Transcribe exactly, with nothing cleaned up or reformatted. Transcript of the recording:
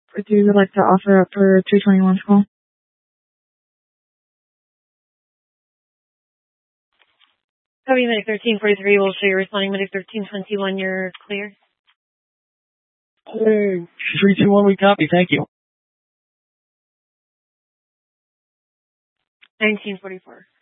If you would like to offer up for two twenty-one's call. Copy Medic thirteen forty-three, we'll show you responding Medic thirteen twenty-one, you're clear. Hey, three two one, we copy, thank you. nineteen forty-four.